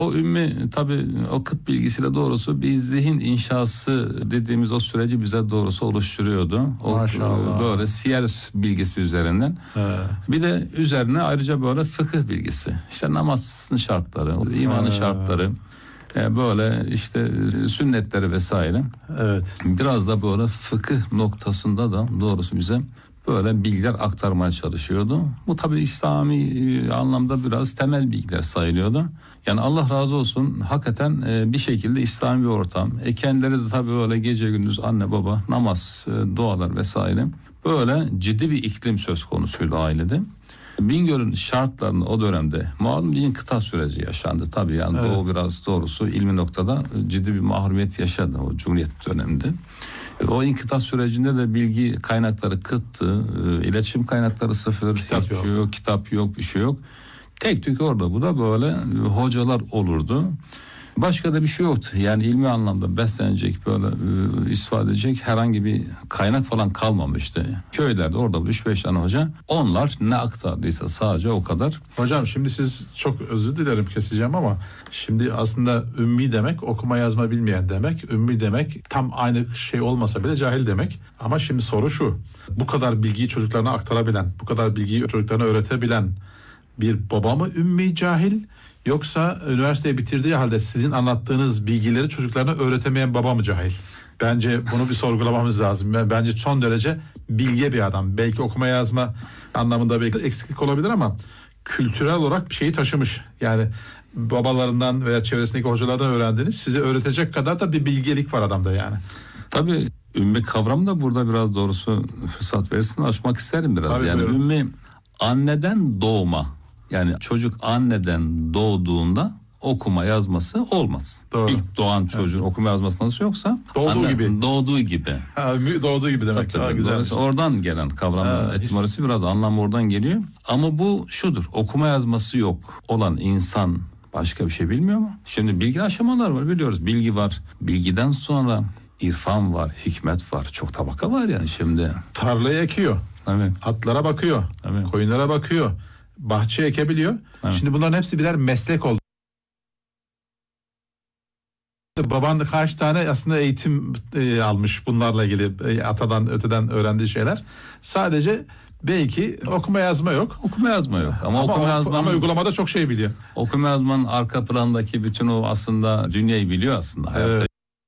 O ümmi tabii o kıt bilgisiyle doğrusu bir zihin inşası dediğimiz o süreci bize doğrusu oluşturuyordu. O Maşallah. böyle siyer bilgisi üzerinden. Bir de üzerine ayrıca böyle fıkıh bilgisi. İşte namazın şartları, imanın şartları, böyle işte sünnetleri vesaire. Evet. Biraz da böyle fıkıh noktasında da doğrusu bize böyle bilgiler aktarmaya çalışıyordu. Bu tabii İslami anlamda biraz temel bilgiler sayılıyordu. Yani Allah razı olsun, hakikaten bir şekilde İslami bir ortam. Kendileri de tabii öyle gece gündüz anne baba, namaz, dualar vesaire. Böyle ciddi bir iklim söz konusuydu ailede. Bingöl'ün şartlarını o dönemde malum bir inkıta süreci yaşandı. Tabii yani Evet. o biraz doğrusu ilmi noktada ciddi bir mahrumiyet yaşadı o Cumhuriyet döneminde. O inkıta sürecinde de bilgi kaynakları kıttı, iletişim kaynakları sıfır, Kitap yok. kitap yok, bir şey yok. Tek tük orada bu da böyle hocalar olurdu. Başka da bir şey yoktu. Yani ilmi anlamda beslenecek, böyle istifade edecek herhangi bir kaynak falan kalmamıştı. Köylerde orada 3-5 tane hoca, onlar ne aktardıysa sadece o kadar. Hocam şimdi siz, çok özür dilerim keseceğim ama şimdi aslında ümmi demek okuma yazma bilmeyen demek. Ümmi demek tam aynı şey olmasa bile cahil demek. Ama şimdi soru şu: bu kadar bilgiyi çocuklarına aktarabilen, bu kadar bilgiyi çocuklarına öğretebilen bir baba mı ümmi cahil, yoksa üniversiteyi bitirdiği halde sizin anlattığınız bilgileri çocuklarına öğretemeyen baba mı cahil? Bence bunu bir sorgulamamız lazım. Bence son derece bilge bir adam. Belki okuma yazma anlamında belki eksiklik olabilir ama kültürel olarak bir şeyi taşımış. Yani babalarından veya çevresindeki hocalardan öğrendiğiniz size öğretecek kadar da bir bilgelik var adamda yani. Tabii ümmi kavramı da burada biraz doğrusu fırsat verirsin açmak isterim biraz. Tabii, yani buyurun. ümmi anneden doğma. Yani çocuk anneden doğduğunda okuma yazması olmaz. Doğru. İlk doğan çocuğun okuma yazması nasıl yoksa Doğduğu gibi. Doğduğu gibi. Doğduğu gibi demek. Tabii, Güzel. dolayısıyla oradan gelen kavramın etimolojisi biraz anlam oradan geliyor. Ama bu şudur: okuma yazması yok olan insan başka bir şey bilmiyor mu? Şimdi bilgi aşamalar var, biliyoruz. Bilgi var. Bilgiden sonra irfan var, hikmet var. Çok tabaka var yani şimdi. Tarlayı ekiyor. Evet. Atlara bakıyor. Evet. Koyunlara bakıyor. Bahçe ekebiliyor. Evet. Şimdi bunların hepsi birer meslek oldu. Baban da kaç tane aslında eğitim almış bunlarla ilgili, atadan öteden öğrendiği şeyler. Sadece belki okuma yazma yok. Okuma yazma yok. Ama uygulamada çok şey biliyor. Okuma yazmanın arka plandaki bütün o aslında dünyayı biliyor aslında. Evet.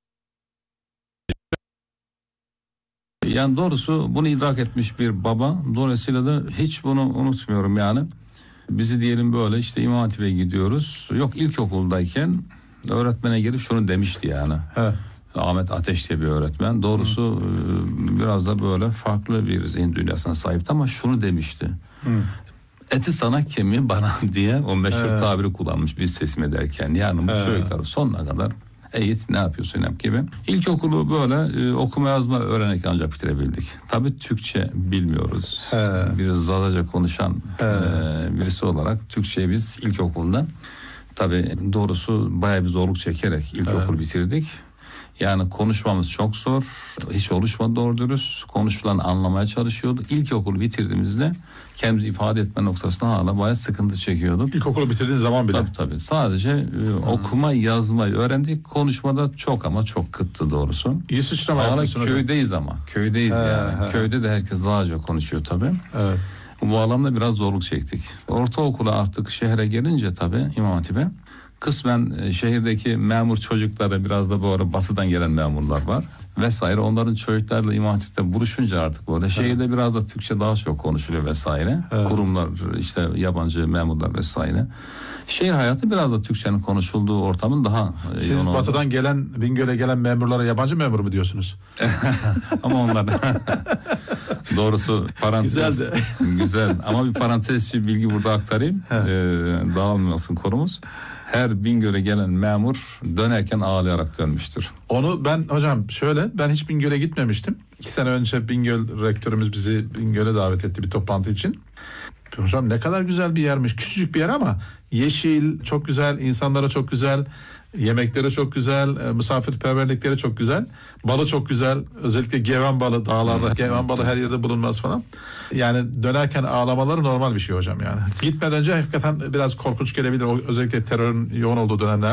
Yani doğrusu bunu idrak etmiş bir baba. Dolayısıyla da hiç bunu unutmuyorum yani. Bizi diyelim böyle işte İmam Hatip'e gidiyoruz. Yok, ilkokuldayken öğretmene gelip şunu demişti yani. Evet. Ahmet Ateş diye bir öğretmen. Doğrusu biraz da böyle farklı bir zihin dünyasına sahipti ama şunu demişti. Eti sana, kemiği bana diye o meşhur tabiri kullanmış biz teslim ederken. Yani bu çocukları sonuna kadar eğit, ne yapıyorsun yap gibi. İlkokulu böyle okuma yazma öğrenerek ancak bitirebildik. Tabii Türkçe bilmiyoruz. Bir Zazaca konuşan birisi olarak Türkçeyi biz ilkokulda tabii doğrusu bayağı bir zorluk çekerek ilkokul bitirdik. Yani konuşmamız çok zor. Hiç oluşmadı doğru dürüst. Konuşulan anlamaya çalışıyorduk. İlkokulu bitirdiğimizde kendimizi ifade etme noktasında hala bayağı sıkıntı çekiyorduk. İlkokulu bitirdiğin zaman bile. Tabii. Sadece okuma yazmayı öğrendik. Konuşmada çok ama çok kıttı doğrusu. İyi sıçrama Hala yapmışsın hocam. köydeyiz ama. Köydeyiz yani. Köyde de herkes Zazaca konuşuyor tabii. Evet. Bu alanda biraz zorluk çektik. Ortaokula artık şehre gelince tabii İmam Hatip'e kısmen şehirdeki memur çocuklara, biraz da bu ara basıdan gelen memurlar var vesaire. Onların çocuklarla İmam Hatip'te buluşunca artık böyle şehirde biraz da Türkçe daha çok konuşuluyor vesaire. Kurumlar, işte yabancı memurlar vesaire. Şehir hayatı biraz da Türkçenin konuşulduğu ortamın daha Siz batıdan gelen, Bingöl'e gelen memurlara yabancı memur mu diyorsunuz? Ama onlar doğrusu parantez güzel ama bir parantez bilgi burada aktarayım. Dağılmasın konumuz. Her Bingöl'e gelen memur dönerken ağlayarak dönmüştür. Onu ben hocam ben hiç Bingöl'e gitmemiştim. 2 sene önce Bingöl rektörümüz bizi Bingöl'e davet etti bir toplantı için. Hocam ne kadar güzel bir yermiş. Küçücük bir yer ama yeşil, çok güzel, insanlara çok güzel, yemekleri çok güzel, misafirperverlikleri çok güzel. Balı çok güzel. Özellikle geven balı dağlarda. Geven balı her yerde bulunmaz falan. Yani dönerken ağlamaları normal bir şey hocam yani. Gitmeden önce hakikaten biraz korkunç gelebilir. Özellikle terörün yoğun olduğu dönemler.